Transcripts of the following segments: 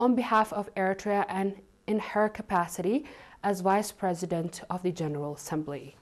on behalf of Eritrea and in her capacity as Vice President of the General Assembly.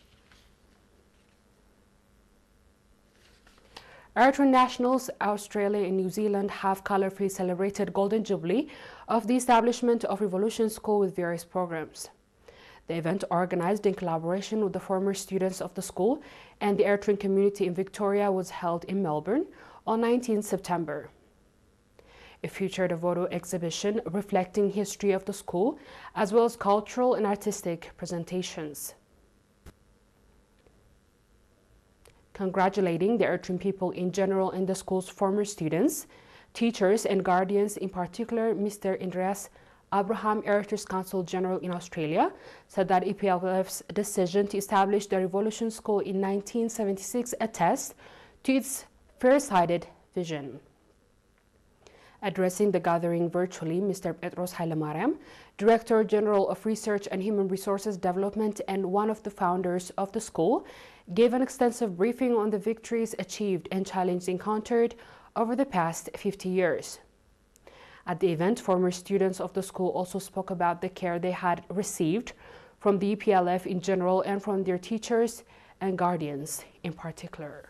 Eritrean nationals, Australia and New Zealand have colorfully celebrated Golden Jubilee of the establishment of Revolution School with various programs. The event, organized in collaboration with the former students of the school and the Eritrean community in Victoria, was held in Melbourne on 19 September. It featured a photo exhibition reflecting history of the school, as well as cultural and artistic presentations. Congratulating the Eritrean people in general and the school's former students, teachers and guardians, in particular Mr. Andreas Abraham, Eritrea's Consul General in Australia, said that EPLF's decision to establish the Revolution School in 1976 attests to its fair-sighted vision. Addressing the gathering virtually, Mr. Petros Hailemariam, Director General of Research and Human Resources Development and one of the founders of the school, gave an extensive briefing on the victories achieved and challenges encountered over the past 50 years. At the event, former students of the school also spoke about the care they had received from the EPLF in general and from their teachers and guardians in particular.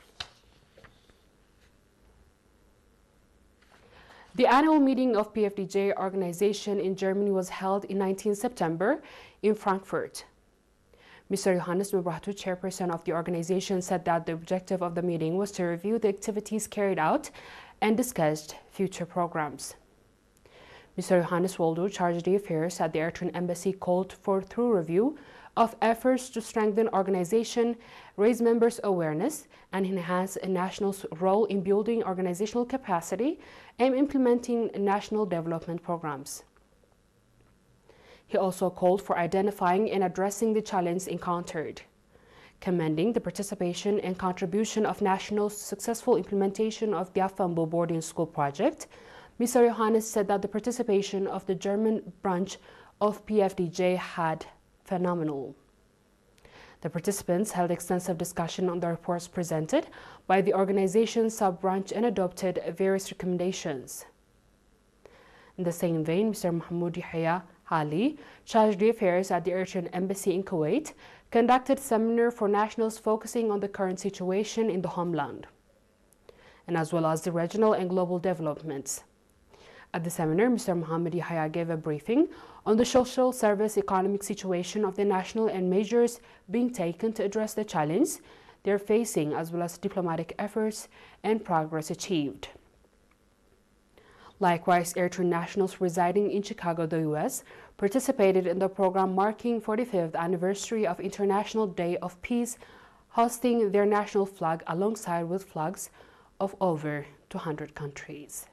The annual meeting of PFDJ organization in Germany was held in 19 September in Frankfurt. Mr. Johannes Mebrahtu, chairperson of the organization, said that the objective of the meeting was to review the activities carried out and discussed future programs. Mr. Johannes Waldo, chargé d'affaires at the Eritrean Embassy, called for thorough review of efforts to strengthen organization, raise members' awareness, and enhance a national's role in building organizational capacity and implementing national development programs. He also called for identifying and addressing the challenges encountered. Commending the participation and contribution of nationals' successful implementation of the Afambo boarding school project, Mr. Johannes said that the participation of the German branch of PFDJ had phenomenal. The participants held extensive discussion on the reports presented by the organization's sub-branch and adopted various recommendations. In the same vein, Mr. Mahmoud Yahya Ali, chargé d'affaires at the Eritrean Embassy in Kuwait, conducted a seminar for nationals focusing on the current situation in the homeland, and as well as the regional and global developments. At the seminar, Mr. Mohammed Yahya gave a briefing on the social service economic situation of the national and measures being taken to address the challenge they're facing, as well as diplomatic efforts and progress achieved. Likewise, Eritrean nationals residing in Chicago, the U.S., participated in the program marking 45th anniversary of International Day of Peace, hosting their national flag alongside with flags of over 200 countries.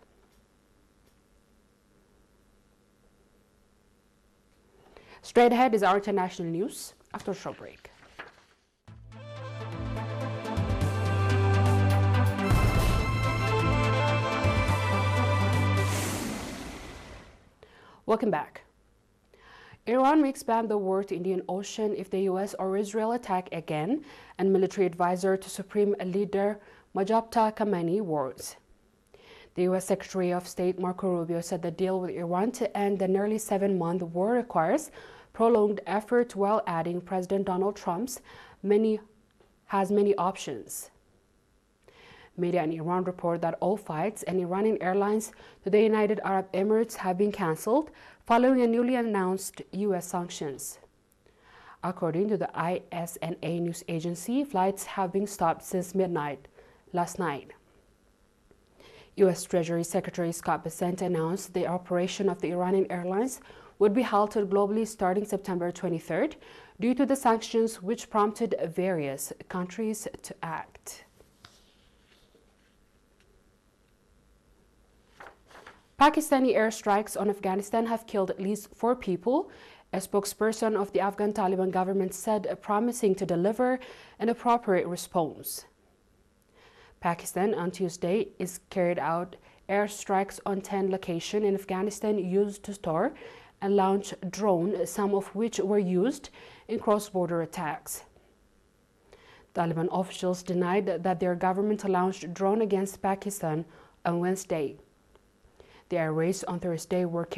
Straight ahead is our international news after a short break. Welcome back. Iran may expand the war to Indian Ocean if the U.S. or Israel attack again, and military advisor to Supreme Leader Majapta Khamenei warns. The U.S. Secretary of State Marco Rubio said the deal with Iran to end the nearly 7-month war requires prolonged effort, while adding President Donald Trump's has many options. Media in Iran report that all flights and Iranian airlines to the United Arab Emirates have been cancelled following a newly announced U.S. sanctions. According to the ISNA news agency, flights have been stopped since midnight last night. U.S. Treasury Secretary Scott Bessent announced the operation of the Iranian airlines would be halted globally starting September 23rd due to the sanctions, which prompted various countries to act. Pakistani airstrikes on Afghanistan have killed at least 4 people, a spokesperson of the Afghan Taliban government said, promising to deliver an appropriate response. Pakistan on Tuesday is carried out airstrikes on 10 locations in Afghanistan used to store and launch drones, some of which were used in cross-border attacks. Taliban officials denied that their government launched a drone against Pakistan on Wednesday. The air raids on Thursday were